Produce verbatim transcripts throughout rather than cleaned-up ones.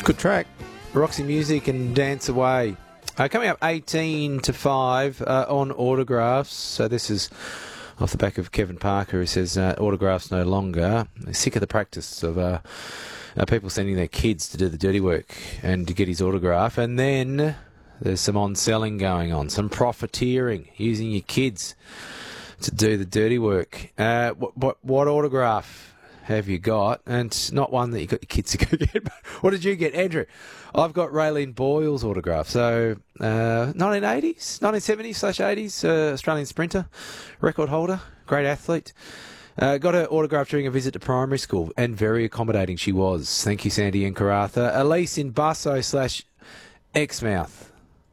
Good track. Roxy Music and Dance Away. Uh, coming up eighteen to five uh, on autographs. So this is off the back of Kevin Parker, who says uh, autographs no longer. He's sick of the practice of uh, uh, people sending their kids to do the dirty work and to get his autograph. And then there's some on-selling going on, some profiteering, using your kids to do the dirty work. Uh, what, what, what autograph have you got? And not one that you got your kids to go get. But what did you get, Andrew? I've got Raylene Boyle's autograph. So uh, nineteen eighties, nineteen seventies slash eighties, uh, Australian sprinter, record holder, great athlete. Uh, got her autograph during a visit to primary school, and very accommodating she was. Thank you, Sandy and Karatha. Elise in Busso slash Exmouth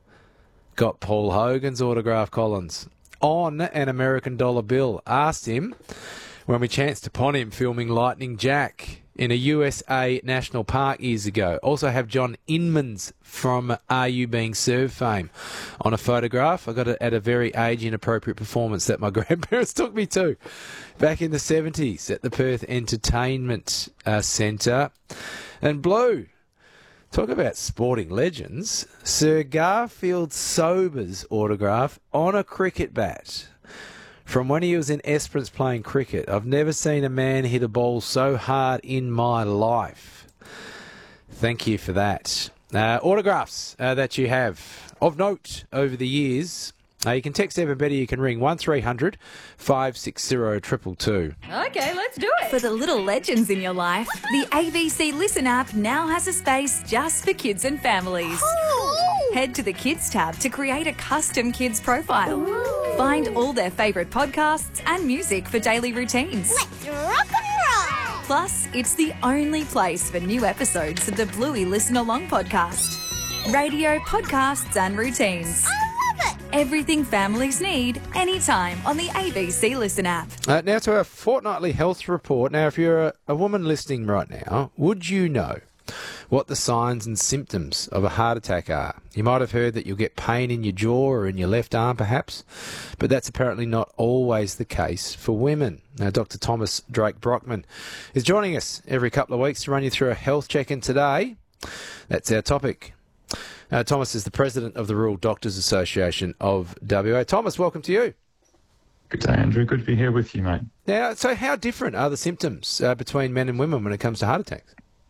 got Paul Hogan's autograph, Collins, on an American dollar bill. Asked him when we chanced upon him filming Lightning Jack in a U S A national park years ago. Also have John Inman's from Are You Being Served fame on a photograph. I got it at a very age-inappropriate performance that my grandparents took me to back in the seventies at the Perth Entertainment uh, Centre. And Blue, talk about sporting legends. Sir Garfield Sober's autograph on a cricket bat from when he was in Esperance playing cricket. I've never seen a man hit a ball so hard in my life. Thank you for that. Uh, autographs uh, that you have of note over the years. Uh, you can text even better. You can ring one three hundred five six zero two two two. Okay, let's do it. For the little legends in your life, the A B C Listen app now has a space just for kids and families. Ooh. Head to the Kids tab to create a custom kids profile. Ooh. Find all their favourite podcasts and music for daily routines. Let's rock and roll. Plus, it's the only place for new episodes of the Bluey Listen Along podcast. Radio, podcasts and routines. I love it. Everything families need, anytime on the A B C Listen app. Uh, now to our fortnightly health report. Now, if you're a, a woman listening right now, would you know what the signs and symptoms of a heart attack are? You might have heard that you'll get pain in your jaw or in your left arm perhaps, but that's apparently not always the case for women. Now, Doctor Thomas Drake Brockman is joining us every couple of weeks to run you through a health check-in today. That's our topic. Uh, Thomas is the president of the Rural Doctors Association of W A. Thomas, welcome to you. Good day, Andrew. Good to be here with you, mate. Now, so how different are the symptoms uh, between men and women when it comes to heart attacks?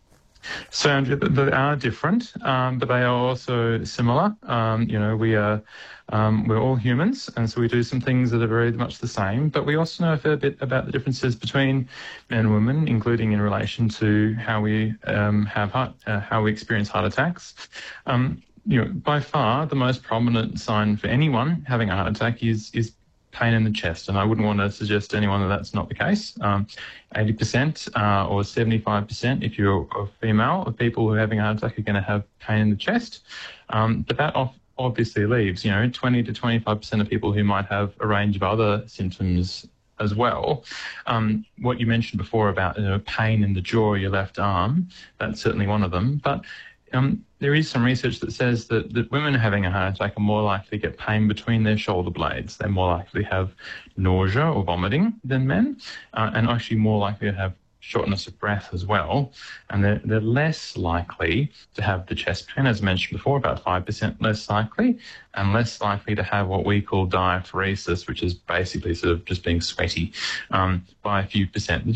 So, Andrew, they are different, um, but they are also similar. Um, you know, we are, um, we're all humans, and so we do some things that are very much the same, but we also know a fair bit about the differences between men and women, including in relation to how we um, have heart, uh, how we experience heart attacks. Um, you know, by far, the most prominent sign for anyone having a heart attack is is pain in the chest, and I wouldn't want to suggest to anyone that that's not the case. Um, eighty percent uh, or seventy-five percent, if you're a female, of people who are having a heart attack are going to have pain in the chest. Um, but that off, obviously leaves, you know, twenty to twenty-five percent of people who might have a range of other symptoms as well. Um, what you mentioned before about, you know, pain in the jaw or your left arm, that's certainly one of them. But Um, there is some research that says that, that women having a heart attack are more likely to get pain between their shoulder blades. They're more likely to have nausea or vomiting than men, uh, and actually more likely to have shortness of breath as well. And they're, they're less likely to have the chest pain, as I mentioned before, about five percent less likely, and less likely to have what we call diaphoresis, which is basically sort of just being sweaty, um, by a few percent.